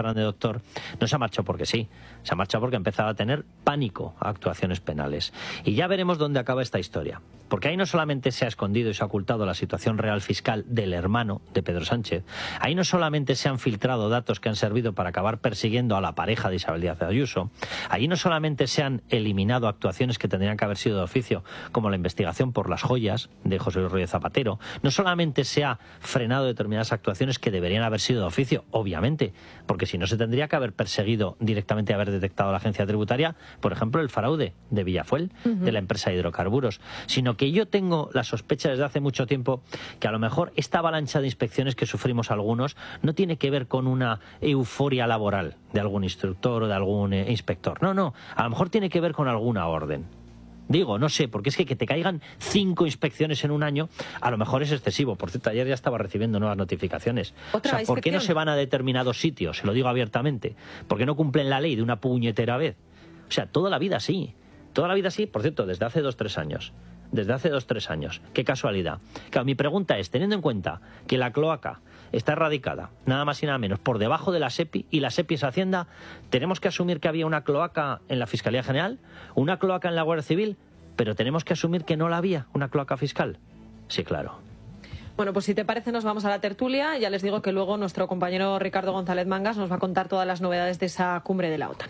Fernández Doctor no se ha marchado porque sí, se ha marchado porque ha empezado a tener pánico a actuaciones penales. Y ya veremos dónde acaba esta historia. Porque ahí no solamente se ha escondido y se ha ocultado la situación real fiscal del hermano de Pedro Sánchez, ahí no solamente se han filtrado datos que han servido para acabar persiguiendo a la pareja de Isabel Díaz Ayuso, ahí no solamente se han eliminado actuaciones que tendrían que haber sido de oficio, como la investigación por las joyas de José Luis Rodríguez Zapatero, no solamente se ha frenado determinadas actuaciones que deberían haber sido de oficio, obviamente, porque si no se tendría que haber perseguido directamente, haber detectado a la agencia tributaria, por ejemplo, el fraude de Villafuel, de la empresa de hidrocarburos, sino que yo tengo la sospecha desde hace mucho tiempo que a lo mejor esta avalancha de inspecciones que sufrimos algunos no tiene que ver con una euforia laboral de algún instructor o de algún inspector. No, a lo mejor tiene que ver con alguna orden. Digo, no sé, porque es que te caigan 5 inspecciones en un año, a lo mejor es excesivo. Por cierto, ayer ya estaba recibiendo nuevas notificaciones. O sea, ¿por qué no se van a determinados sitios? Se lo digo abiertamente. ¿Por qué no cumplen la ley de una puñetera vez? O sea, toda la vida sí. Toda la vida sí, por cierto, desde hace 2-3 años. Desde hace 2-3 años. Qué casualidad. Claro, mi pregunta es, teniendo en cuenta que la cloaca está erradicada, nada más y nada menos, por debajo de la SEPI, y la SEPI es Hacienda, ¿tenemos que asumir que había una cloaca en la Fiscalía General, una cloaca en la Guardia Civil, pero tenemos que asumir que no la había, una cloaca fiscal? Sí, claro. Bueno, pues si te parece nos vamos a la tertulia. Ya les digo que luego nuestro compañero Ricardo González Mangas nos va a contar todas las novedades de esa cumbre de la OTAN.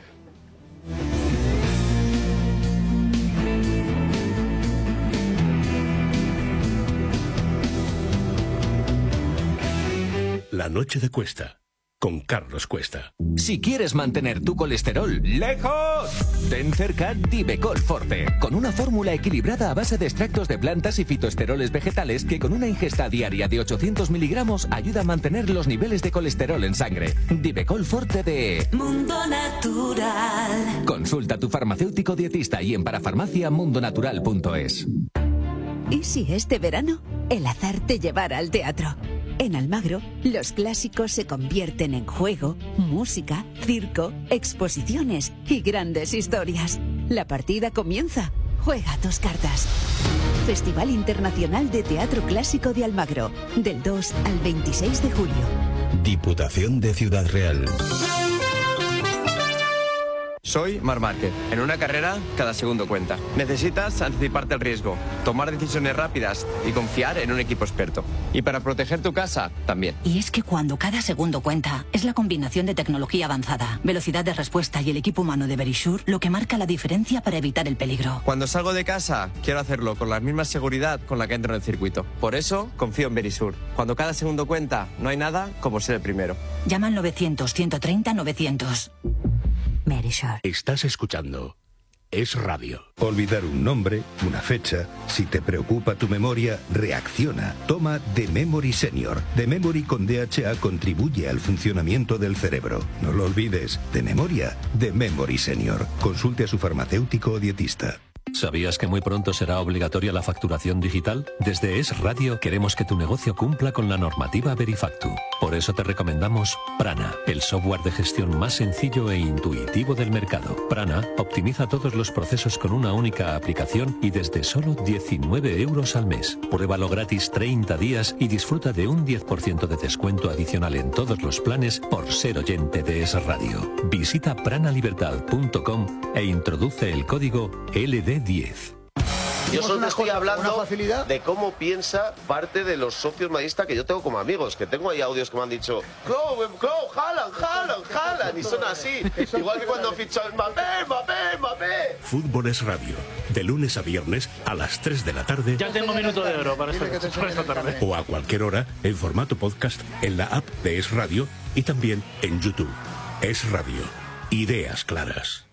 La noche de Cuesta, con Carlos Cuesta. Si quieres mantener tu colesterol lejos, ten cerca Divecol Forte, con una fórmula equilibrada a base de extractos de plantas y fitoesteroles vegetales que con una ingesta diaria de 800 miligramos ayuda a mantener los niveles de colesterol en sangre. Divecol Forte de Mundo Natural. Consulta a tu farmacéutico dietista y en parafarmaciamundonatural.es. ¿Y si este verano el azar te llevara al teatro? En Almagro, los clásicos se convierten en juego, música, circo, exposiciones y grandes historias. La partida comienza. Juega tus cartas. Festival Internacional de Teatro Clásico de Almagro, del 2 al 26 de julio. Diputación de Ciudad Real. Soy Marc Márquez. En una carrera, cada segundo cuenta. Necesitas anticiparte al riesgo, tomar decisiones rápidas y confiar en un equipo experto. Y para proteger tu casa, también. Y es que cuando cada segundo cuenta, es la combinación de tecnología avanzada, velocidad de respuesta y el equipo humano de Verisure lo que marca la diferencia para evitar el peligro. Cuando salgo de casa, quiero hacerlo con la misma seguridad con la que entro en el circuito. Por eso, confío en Verisure. Cuando cada segundo cuenta, no hay nada como ser el primero. Llama al 900-130-900. Verisure. Estás escuchando Es Radio. Olvidar un nombre, una fecha. Si te preocupa tu memoria, reacciona. Toma The Memory Senior. The Memory con DHA contribuye al funcionamiento del cerebro. No lo olvides. De memoria, The Memory Senior. Consulte a su farmacéutico o dietista. ¿Sabías que muy pronto será obligatoria la facturación digital? Desde Es Radio queremos que tu negocio cumpla con la normativa Verifactu. Por eso te recomendamos Prana, el software de gestión más sencillo e intuitivo del mercado. Prana optimiza todos los procesos con una única aplicación y desde solo 19 euros al mes. Pruébalo gratis 30 días y disfruta de un 10% de descuento adicional en todos los planes por ser oyente de Es Radio. Visita pranalibertad.com e introduce el código LD10. Yo solo estoy hablando de cómo piensa parte de los socios madridistas que yo tengo como amigos, que tengo ahí audios que me han dicho Go, Haaland, y son así. Igual que cuando fichó el Mbappé. Fútbol es Radio, de lunes a viernes a las 3 de la tarde. Ya tengo minuto de oro para esta tarde. O a cualquier hora en formato podcast en la app de Es Radio y también en YouTube. Es Radio. Ideas claras.